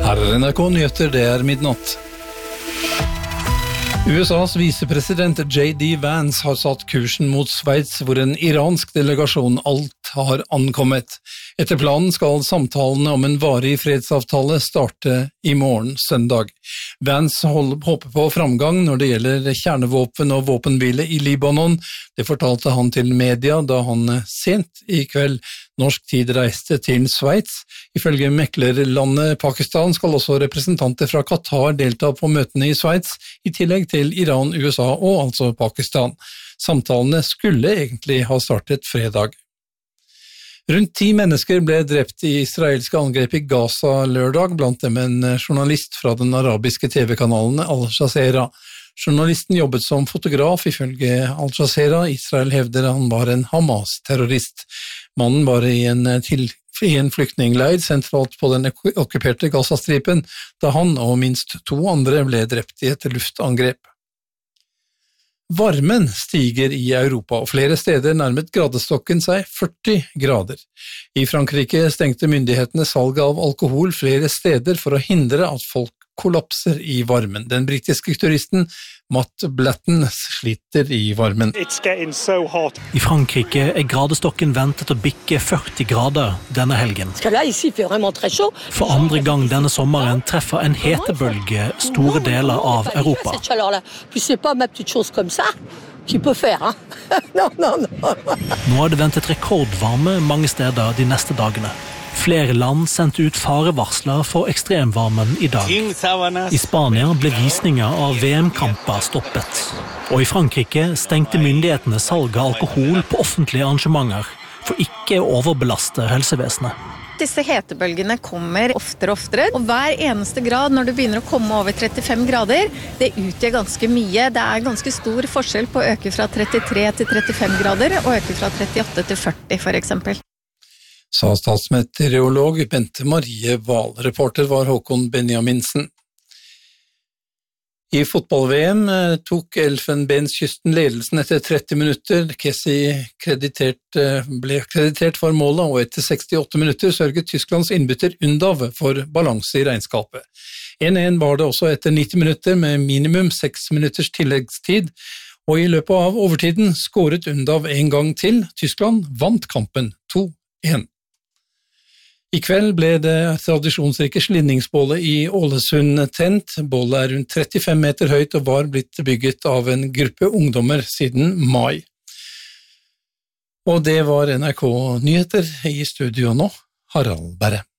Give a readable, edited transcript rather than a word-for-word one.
Her NRK Nyheter, det midnatt. USAs visepresident J.D. Vance har satt kursen mot Sveits, hvor en iransk delegasjon alt har ankommet. Etter planen skal samtalene om en varig fredsavtale starte i morgen, søndag. Vance håper på framgang når det gjelder kjernevåpen og våpenhvile i Libanon. Det fortalte han til media da han sent i kveld norsk tid reiste til Sveits. Ifølge meklerlandet Pakistan skal også representanter fra Qatar delta på møtene i Sveits, i tillegg til Iran, USA og altså Pakistan. Samtalene skulle egentlig ha startet fredag. Rundt 10 mennesker ble drept i israelske angrep i Gaza lørdag, blant dem en journalist fra den arabiske TV-kanalen Al Jazeera. Journalisten jobbet som fotograf ifølge Al Jazeera. Israel hevder han var en Hamas-terrorist. Mannen var i en flyktningleir sentralt på den okkuperte Gazastripen, da han og minst 2 andre ble drept i et luftangrep. Varmen stiger i Europa, og flere steder nærmet gradestokken seg 40 grader. I Frankrike stengte myndighetene salget av alkohol flere steder for å hindre at folk kollapser i varmen. Den britiske turisten Matt Blatton sliter i varmen. I Frankrike gradestokken ventet å bikke 40 grader denne helgen. For andre gang denne sommeren treffer en hetebølge store deler av Europa. Nå det ventet rekordvarme mange steder de neste dagene. Flere land sendte ut farevarsler for ekstremvarmen i dag. I Spania ble visninger av VM-kamper stoppet. Og i Frankrike stengte myndighetene salg av alkohol på offentlige arrangementer for ikke å overbelaste helsevesenet. Disse hetebølgene kommer oftere og oftere, og hver eneste grad når du begynner å komme over 35 grader, det utgjør ganske mye. Det ganske stor forskjell på å øke fra 33 til 35 grader og øke fra 38 til 40 for eksempel. Sa statsmeteorolog Bente Marie Wahl. Reporter var Håkon Benjaminsen. I fotball-VM tok Elfenbenskysten ledelsen etter 30 minutter. Kessie ble kreditert for målet, og etter 68 minutter sørget Tysklands innbytter Undav for balanse i regnskapet. 1-1 var det også etter 90 minutter med minimum 6 minutters tilleggstid, og i løpet av overtiden skåret Undav en gang til. Tyskland vant kampen 2-1. I kveld ble det tradisjonsrike slinningsbålet i Ålesund tent. Bålet rundt 35 meter høyt og var blitt bygget av en gruppe ungdommer siden mai. Og det var NRK Nyheter. I studio nå, Harald Berre.